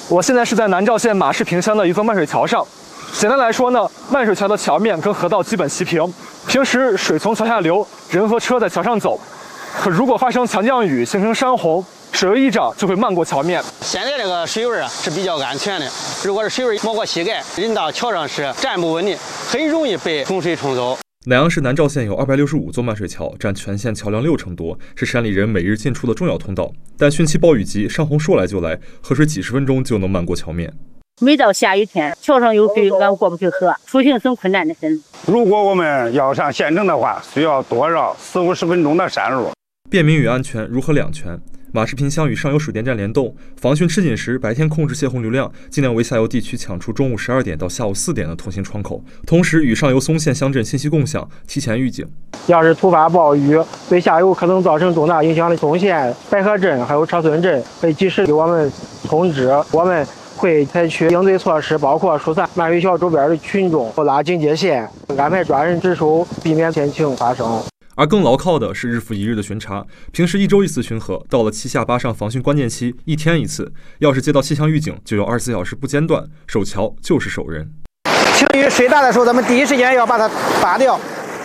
我现在是在南召县马市坪乡的一座漫水桥上。简单来说呢，漫水桥的桥面跟河道基本齐平，平时水从桥下流，人和车在桥上走。可如果发生强降雨，形成山洪，水位一涨就会漫过桥面。 现在这个水位是比较安全的，如果是水位没过膝盖，人到桥上是站不稳的，很容易被洪水冲走。 乃阳市南召县有265座漫水桥，占全县桥梁60%多，是山里人每日进出的重要通道。但汛期暴雨急，山洪说来就来，河水几十分钟就能漫过桥面。 每到下雨天，桥上有水，俺过不去河，出行很困难的很。 如果我们要上县城的话，需要多绕40-50分钟的山路。 便民与安全如何两全？马市坪乡与上游水电站联动，防汛吃紧时，白天控制泄洪流量，尽量为下游地区抢出中午12点到下午4点的通行窗口，同时与上游松县乡镇信息共享，提前预警。 要是突发暴雨对下游可能造成重大影响的松县、白河镇还有车村镇，会及时给我们通知。我们会采取应对措施，包括疏散漫水桥周边的群众，拉警戒线，安排专人值守，避免险情发生。 而更牢靠的是日复一日的巡查，平时1周1次巡河，到了7下8上防汛关键期，1天1次。要是接到气象预警，就要24小时不间断。守桥就是守人。 晴雨水大的时候，咱们第一时间要把它拔掉。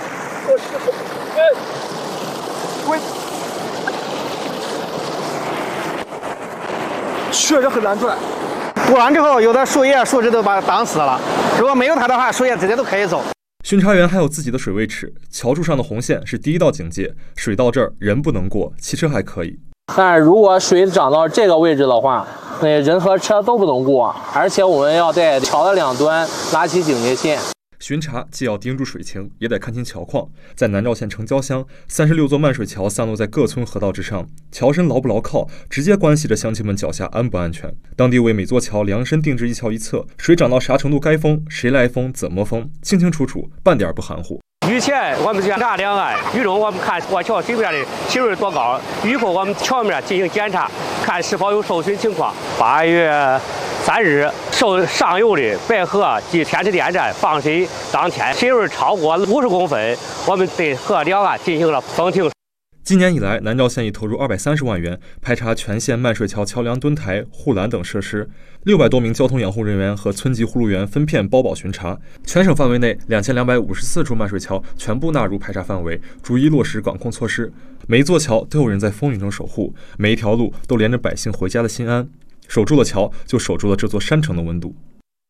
确实很难拽。 补完之后，有的树叶、树枝都把它挡死了。如果没有它的话，树叶直接都可以走。 巡查员还有自己的水位尺，桥柱上的红线是第1道警戒，水到这儿人不能过，汽车还可以。 但是如果水涨到这个位置的话，那人和车都不能过，而且我们要在桥的两端拉起警戒线。 巡查既要盯住水情，也得看清桥况。在南召县城郊乡，36座漫水桥散落在各村河道之上，桥身牢不牢靠，直接关系着乡亲们脚下安不安全。当地为每座桥量身定制一桥一侧，水涨到啥程度该封，谁来封，怎么封，清清楚楚，半点不含糊。 雨前我们检查两岸，雨中我们看过桥水面的水位多高，雨后我们桥面进行检查，看是否有受损情况。8月3日，受上游的白河及天池电站放水当天，水位超过50公分，我们对河两岸进行了封停。 今年以来，南召县已投入230万元排查全县漫水桥桥梁墩台、护栏等设施，600多名交通养护人员和村级护路员分片包保巡查。全省范围内2254处漫水桥全部纳入排查范围，逐一落实管控措施。每一座桥都有人在风雨中守护，每一条路都连着百姓回家的心安。守住了桥，就守住了这座山城的温度。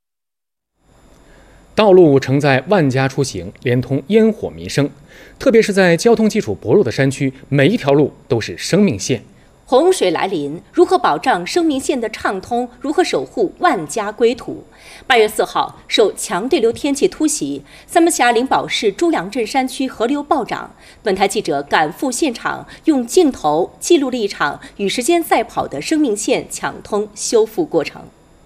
道路承载万家出行，连通烟火民生，特别是在交通基础薄弱的山区，每一条路都是生命线。 洪水来临，如何保障生命线的畅通？如何守护万家归途？8月4号，受强对流天气突袭，三门峡灵宝市朱阳镇山区河流暴涨。本台记者赶赴现场，用镜头记录了一场与时间赛跑的生命线抢通修复过程。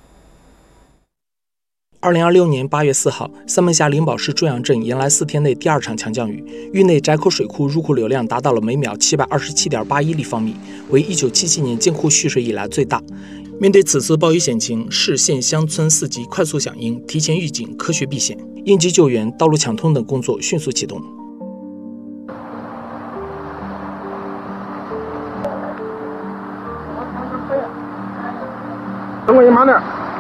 2026年8月4号，三门峡灵宝市朱阳镇迎来4天内第2场强降雨，域内窄口水库入库流量达到了每秒727.81立方米，为1977年建库蓄水以来最大。面对此次暴雨险情，市县乡村4级快速响应，提前预警，科学避险，应急救援、道路抢通等工作迅速启动。 等会你慢点。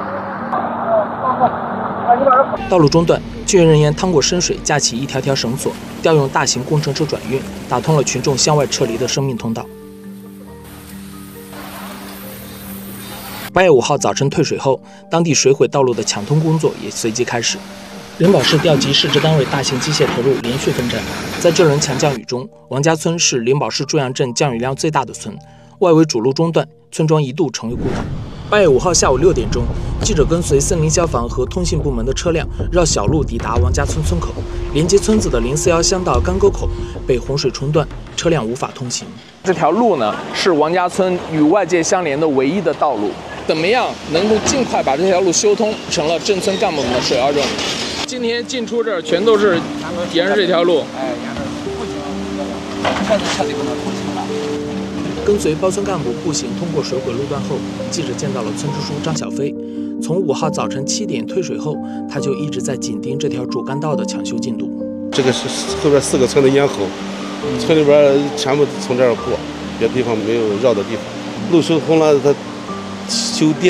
道路中段，救援人员趟过深水，架起一条条绳索，调用大型工程车转运，打通了群众向外撤离的生命通道。8月5号早晨退水后，当地水毁道路的抢通工作也随即开始。灵宝市调集市直单位大型机械投入，连续奋战。在这轮强降雨中，王家村是灵宝市朱阳镇降雨量最大的村，外围主路中段，村庄一度成为孤岛。8月5号下午6点钟，记者跟随森林消防和通信部门的车辆绕小路抵达王家村村口，连接村子的041乡道干沟口被洪水冲断，车辆无法通行。 这条路呢，是王家村与外界相连的唯一的道路。怎么样能够尽快把这条路修通，成了镇村干部们的首要任务。今天进出这儿全都是沿着这条路。 跟随包村干部步行通过水毁路段后，记者见到了村支书张小飞。从5号早晨7点退水后，他就一直在紧盯这条主干道的抢修进度。 这个是后边4个村的咽喉，村里边全部从这儿过，别的地方没有绕的地方。路修通了，它修电。